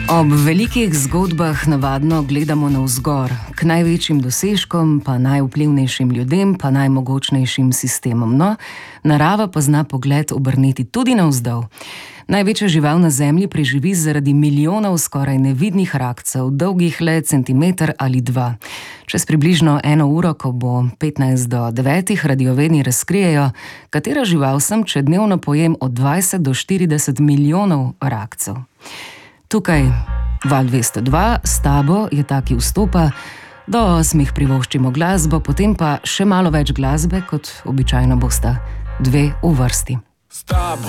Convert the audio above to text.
Ob velikih zgodbah navadno gledamo navzgor, k največjim dosežkom, pa najvplivnejšim ljudem, pa najmogočnejšim sistemom. No, narava pa zna pogled obrniti tudi navzdol. Največja žival na Zemlji preživi zaradi milijonov skoraj nevidnih rakcev, dolgih le centimeter ali dva. Čez približno 1 uro, ko bo 15 do 9, radiovedni razkrijejo, katera žival sem, če dnevno pojem od 20 do 40 milijonov rakcev. Tukaj, Val 202, s tabo je taki vstopa, do 8 privoščimo glasbo, potem pa še malo več glasbe, kot običajno bosta 2 v vrsti.